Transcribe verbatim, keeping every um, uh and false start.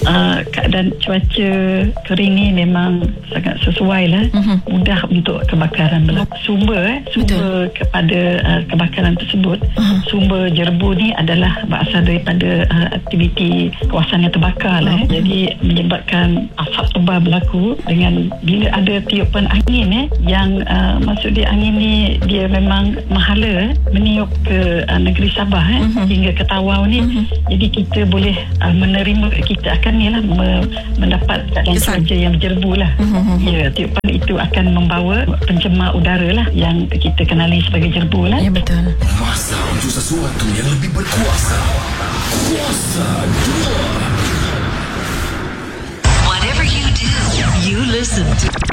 uh, keadaan cuaca kering ni memang sangat sesuai lah, uh-huh. mudah untuk kebakaran berlaku. Sumber eh, sumber Betul. kepada uh, kebakaran tersebut, uh-huh. sumber jerbu ni adalah berasal daripada uh, aktiviti kawasan yang terbakar lah, uh-huh. eh. Jadi menyebabkan asap tebal berlaku dengan bila ada tiupan angin eh, yang uh, maksud dia angin ni dia memang menghala eh, meniup ke uh, negeri Sabah eh, uh-huh. hingga ke Tawau ni, uh-huh. jadi kita boleh uh, menerima, kita akan ni lah me, mendapat keadaan cuaca yang berjerbu lah, uh-huh. ya, tiupan itu akan membawa pencemar udara lah yang kita kenali sebagai jerbu lah. Ya, betul. Masa untuk sesuatu yang lebih berkuasa. Kuasa dua. Whatever you do, you listen to